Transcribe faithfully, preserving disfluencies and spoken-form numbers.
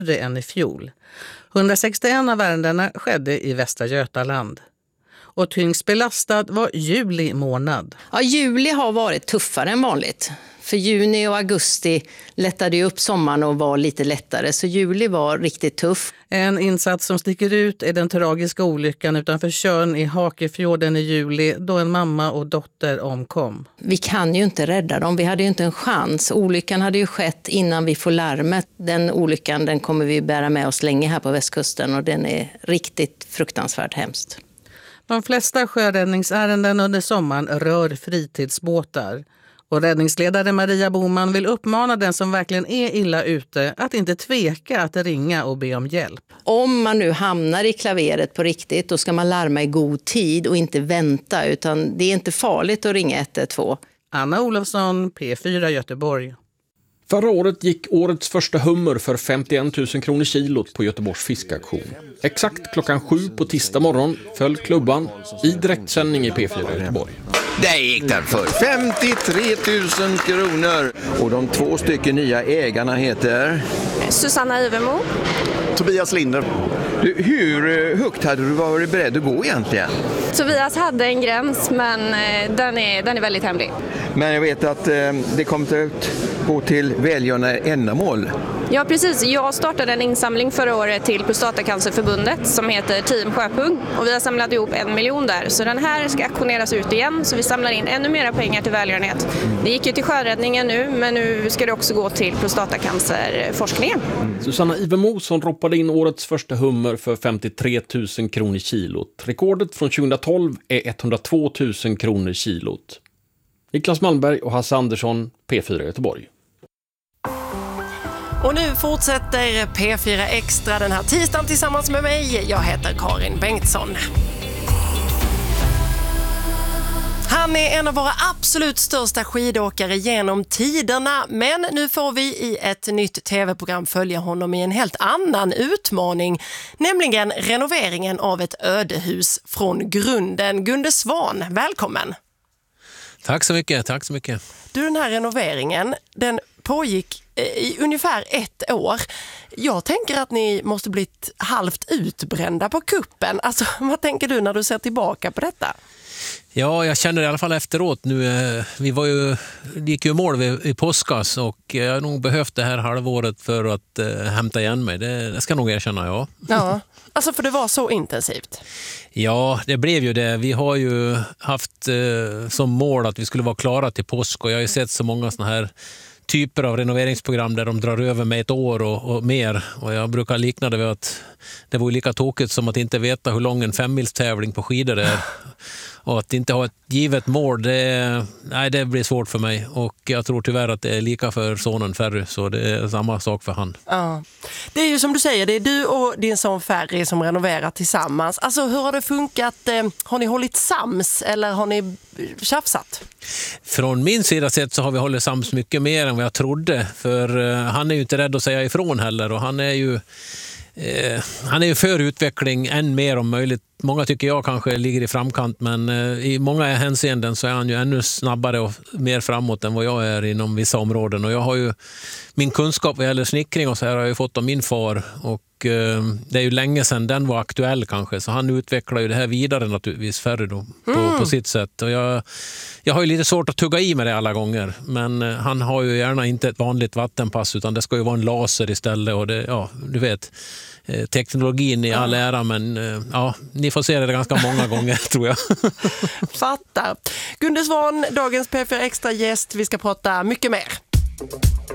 än i fjol. hundrasextioen av ärendena skedde i Västra Götaland. Och tyngst belastad var juli månad. Ja, juli har varit tuffare än vanligt. För juni och augusti lättade ju upp sommaren och var lite lättare. Så juli var riktigt tuff. En insats som sticker ut är den tragiska olyckan utanför Tjörn i Hakefjorden i juli då en mamma och dotter omkom. Vi kan ju inte rädda dem. Vi hade ju inte en chans. Olyckan hade ju skett innan vi får larmet. Den olyckan den kommer vi bära med oss länge här på västkusten och den är riktigt fruktansvärt hemskt. De flesta sjöräddningsärenden under sommaren rör fritidsbåtar. Och räddningsledare Maria Boman vill uppmana den som verkligen är illa ute att inte tveka att ringa och be om hjälp. Om man nu hamnar i klaveret på riktigt, då ska man larma i god tid och inte vänta, utan det är inte farligt att ringa ett ett två. Anna Olofsson, P fyra Göteborg. Förra året gick årets första hummer för femtioen tusen kronor kilot på Göteborgs fiskaktion. Exakt klockan sju på tisdag morgon föll klubban i direktsändning i P fyra Göteborg. Där gick den för femtiotre tusen kronor. Och de två stycken nya ägarna heter... Susanna Ivermo. Tobias Linder. Du, hur högt hade du varit beredd att gå egentligen? Tobias hade en gräns, men den är, den är väldigt hemlig. Men jag vet att eh, det kommer att gå till välgörande ändamål. Ja, precis. Jag startade en insamling förra året till Prostatacancerförbundet som heter Team Sjöpung. Och vi har samlat ihop en miljon där. Så den här ska aktioneras ut igen, så vi samlar in ännu mera pengar till välgörenhet. Det gick ju till sjöräddningen nu, men nu ska det också gå till prostatacancerforskningen. Mm. Susanna Ivermo som roppade in årets första hummer för femtiotre tusen kronor kilot. Rekordet från tjugohundratolv är etthundratvå tusen kronor kilot. Niklas Malmberg och Hasse Andersson, P fyra Göteborg. Och nu fortsätter P fyra Extra den här tisdagen tillsammans med mig. Jag heter Karin Bengtsson. Han är en av våra absolut största skidåkare genom tiderna, men nu får vi i ett nytt tv-program följa honom i en helt annan utmaning, nämligen renoveringen av ett ödehus från grunden. Gunde Svan, välkommen! Tack så mycket, tack så mycket. Du, den här renoveringen, den pågick i ungefär ett år. Jag tänker att ni måste blivit halvt utbrända på kuppen. Alltså, vad tänker du när du ser tillbaka på detta? Ja, jag känner i alla fall efteråt nu. Vi var ju, det gick ju mål i påskas och jag har nog behövt det här halvåret för att äh, hämta igen mig. Det, det ska nog erkänna, ja. Ja, alltså för det var så intensivt. Ja, det blev ju det. Vi har ju haft eh, som mål att vi skulle vara klara till påsk och jag har ju sett så många såna här typer av renoveringsprogram där de drar över med ett år och, och mer. Och jag brukar likna det vid att det var ju lika tokigt som att inte veta hur lång en femmilstävling på skidor är. Och att inte ha ett givet mål, det, nej, det blir svårt för mig. Och jag tror tyvärr att det är lika för sonen Ferry, så det är samma sak för han. Ja. Det är ju som du säger, det är du och din son Ferry som renoverar tillsammans. Alltså hur har det funkat? Har ni hållit sams eller har ni tjafsat? Från min sida sett så har vi hållit sams mycket mer än vad jag trodde. För uh, han är ju inte rädd att säga ifrån heller och han är ju Eh, han är ju för utveckling än mer om möjligt. Många tycker jag kanske ligger i framkant, men eh, i många hänseenden så är han ju ännu snabbare och mer framåt än vad jag är inom vissa områden. Och jag har ju min kunskap vad gäller snickring och så här har jag ju fått av min far och eh, det är ju länge sedan den var aktuell kanske, så han utvecklar ju det här vidare naturligtvis färre då, på, mm. på sitt sätt. Och jag, jag har ju lite svårt att tugga i med det alla gånger, men eh, han har ju gärna inte ett vanligt vattenpass utan det ska ju vara en laser istället och det, ja, du vet, teknologin i all ära, men ja, ni får se det ganska många gånger tror jag. Fattar. Gunde Svan, dagens P fyra Extra gäst. Vi ska prata mycket mer.